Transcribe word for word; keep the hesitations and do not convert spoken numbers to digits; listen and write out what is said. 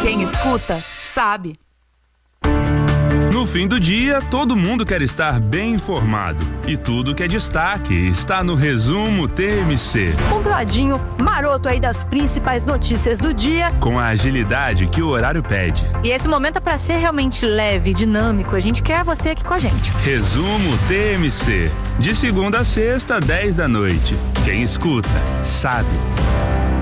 Quem escuta, sabe. No fim do dia, todo mundo quer estar bem informado. E tudo que é destaque está no Resumo T M C. Compladinho, maroto aí das principais notícias do dia. Com a agilidade que o horário pede. E esse momento é para ser realmente leve, dinâmico. A gente quer você aqui com a gente. Resumo T M C. De segunda a sexta, dez da noite. Quem escuta, sabe.